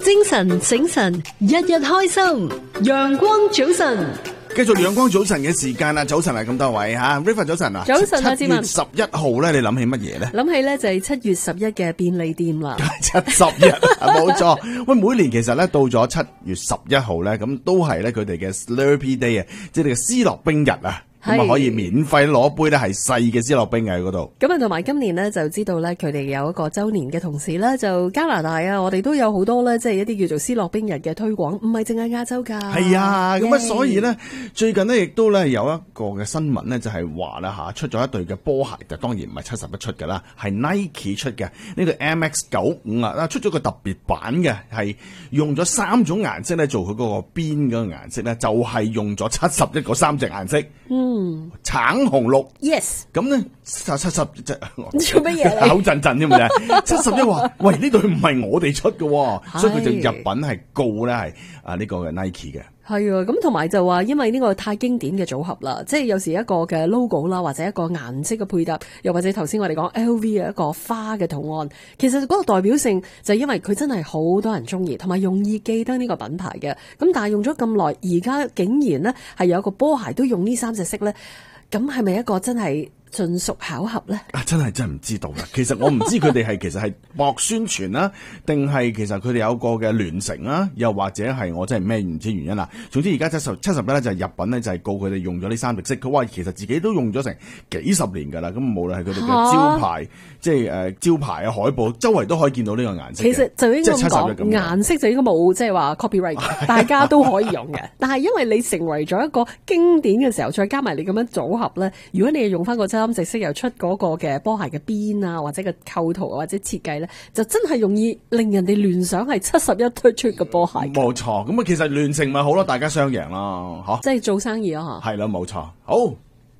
精神醒神，日日開心。陽光早晨， 繼續陽光早晨嘅時間啦，早晨啊，咁多位吓 River 早晨啊， 早晨啊，志文。 7月11號咧，你諗起乜嘢咧？ 諗起咧就係7月11嘅便利店啦。 70日冇錯。喂，每年其實咧到咗7月11號咧，咁都係咧佢哋嘅 Slurpee Day 啊，即係你嘅思樂冰日啊。咁啊可以免費攞杯咧係細嘅思樂冰嘅喺嗰度。 咁啊同埋今年咧就知道咧佢哋有一個週年嘅同時咧，就加拿大啊，我哋都有好多咧即係一啲叫做思樂冰日嘅推廣，唔係淨係亞洲㗎。係啊，咁啊所以咧最近咧亦都咧有一個嘅新聞咧就係話啦嚇，出咗一對嘅波鞋，就當然唔係71出㗎啦，係 Nike 出嘅呢個 MX95啊，出咗個特別版嘅，係用咗3種顏色咧做佢嗰個邊嗰個顏色咧，就係用咗71嗰3隻顏色。橙紅綠 ，yes， 咁咧70隻做乜嘢？ 口震震添嘛？71話，喂呢對唔係我哋出嘅，所以佢就入稟係告咧係呢個嘅 Nike 嘅。 係啊，咁同埋就話，因為呢個太經典嘅組合啦，即係有時一個嘅 logo 啦，或者一個顏色嘅配搭，又或者頭先我哋講 LV 嘅一個花嘅圖案，其實嗰個代表性就係因為佢真係好多人中意，同埋容易記得呢個品牌嘅。咁但係用咗咁耐，而家竟然呢係有一個波鞋都用呢3隻色呢，咁係咪一個真係盡屬巧合咧？ 真係唔知道啦。其實我唔知佢哋係其實係博宣傳啦，定係其實佢哋有個嘅聯乘啦，又或者係我真係咩唔知原因啦。總之而家71咧就係入稟咧就係告佢哋用咗呢3隻色。佢話其實自己都用咗成幾十年㗎啦。咁無論係佢哋嘅招牌，即係招牌啊、海報，周圍都可以見到呢個顏色。 其實就應該咁講，顏色就應該冇即係話 copyright， 大家都可以用嘅。但係因為你成為咗一個經典嘅時候，再加埋你咁樣組合咧，如果你係用翻個3隻色又出嗰個嘅波鞋嘅邊啊，或者個構圖或者設計咧，就真係容易令人哋聯想係71推出嘅波鞋。冇錯，咁啊其實聯乘咪好咯，大家雙贏咯，吓， 即係做生意咯，吓。 係啦，冇錯。好，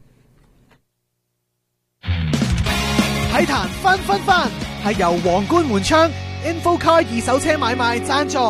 體壇分係由皇冠門窗 InfoCar 二手車買賣贊助。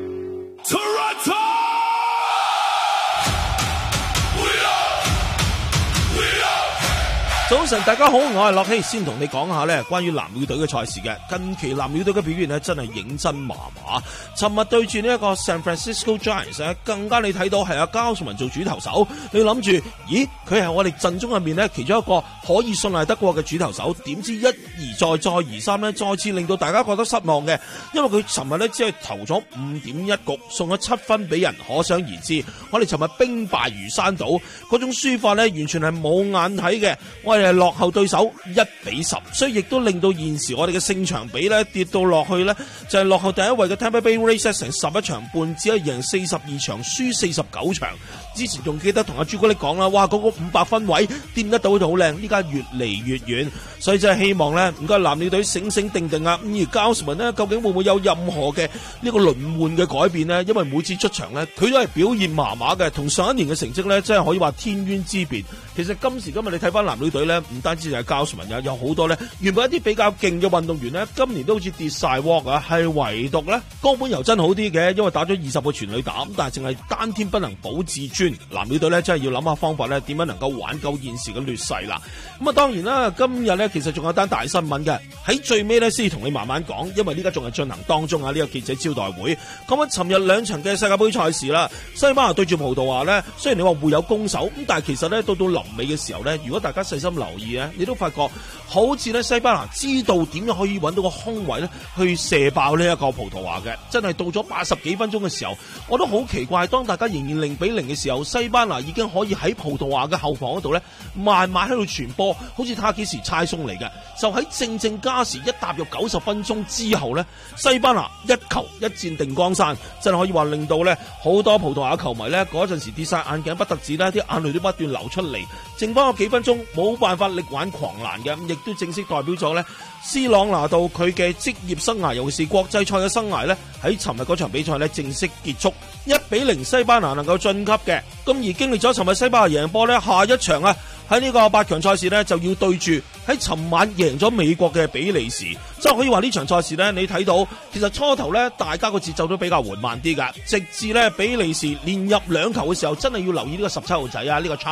早晨，大家好，我係樂希，先同你講下咧關於藍鳥隊嘅賽事嘅。近期藍鳥隊嘅表現咧真係認真麻麻。尋日對住呢一個 San Francisco Giants 咧，更加你睇到係阿交士文做主投手，你諗住，咦，佢係我哋陣中入面咧其中一個可以信賴得過嘅主投手，點知一而再，再而三咧，再次令到大家覺得失望嘅，因為佢尋日咧只係投咗5.1局，送咗7分俾人，可想而知，我哋尋日兵敗如山倒，嗰種輸法咧完全係冇眼睇嘅。我哋係落後對手1-10，所以亦都令到現時我哋嘅勝場比咧跌到落去咧，就係落後第一位嘅 Tampa Bay Rays 成11場半，只係贏42場，輸49場。之前仲記得同阿朱古力講啦，哇，嗰個500分位掂得到就好靚，依家越嚟越遠，所以真係希望咧，唔該藍鳥隊醒醒定定啊！咁而交士文咧，究竟會唔會有任何嘅呢個輪換嘅改變呢？因為每次出場咧，佢都係表現麻麻嘅，同上一年嘅成績咧，真係可以話天淵之別。其實今時今日你睇翻藍鳥隊咧，唔單止就係交士文有好多咧，原本一啲比較勁嘅運動員咧，今年都好似跌晒鑊啊！係唯獨咧，岡本由真好啲嘅，因為打咗20個全壘打，但係淨係單天不能保至尊。藍鳥隊咧真係要諗下方法咧，點樣能夠挽救現時嘅劣勢啦。咁啊，當然啦，今日咧其實仲有單大新聞嘅，喺最尾咧先同你慢慢講，因為呢家仲係進行當中啊，呢個記者招待會。咁啊，尋日2場嘅世界盃賽事啦，西班牙對住葡萄牙咧，雖然你話會有攻守，咁但係其實咧到臨尾嘅時候咧，如果大家細心留意咧，你都發覺好似咧西班牙知道點樣可以揾到個空位咧，去射爆呢一個葡萄牙嘅。真係到咗80幾分鐘嘅時候，我都好奇怪，當大家仍然0-0嘅時候，西班牙已經可以喺葡萄牙嘅後防嗰度咧，慢慢喺度傳波，好似睇下幾時猜鬆嚟嘅。就喺正加時一踏入90分鐘之後咧，西班牙一球一戰定江山，真係可以話令到咧好多葡萄牙球迷咧嗰陣時跌晒眼鏡，不特止啦，啲眼淚都不斷流出嚟。剩翻個幾分鐘冇辦法力挽狂瀾嘅，亦都正式代表咗咧斯朗拿度佢嘅職業生涯，尤其是國際賽嘅生涯咧，喺尋日嗰場比賽咧正式結束，1-0西班牙能夠晉級嘅。咁而經歷咗尋日西班牙贏波咧，下一場啊喺呢個8強賽事咧就要對住喺尋晚贏咗美國嘅比利時，即係可以話呢場賽事咧，你睇到其實初頭咧大家個節奏都比較緩慢啲噶，直至咧比利時連入2球嘅時候，真係要留意呢個17號仔啊，呢個